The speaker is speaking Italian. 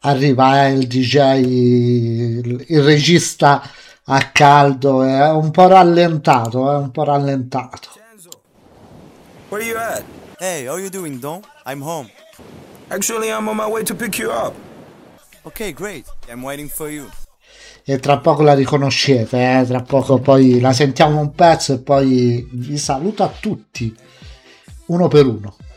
arriva il DJ, il regista a caldo, è un po' rallentato, è un po' rallentato. Where you at? Hey, how you doing, Don? I'm home. Actually, I'm on my way to pick you up. Okay, great. I'm waiting for you. E tra poco la riconoscete, tra poco poi la sentiamo un pezzo e poi vi saluto a tutti, uno per uno.